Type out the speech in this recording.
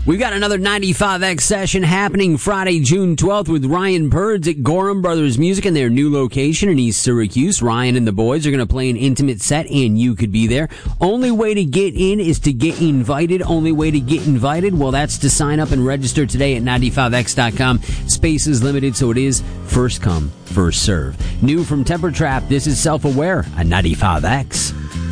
We've got another 95X session happening Friday, June 12th with Ryan Purds at Gorham Brothers Music in their new location in East Syracuse. Ryan and the boys are going to play an intimate set, and you could be there. Only way to get in is to get invited. Only way to get invited, well, that's to sign up and register today at 95x.com. Space is limited, so it is first come, first serve. New from Temper Trap, this is Self-Aware on 95X.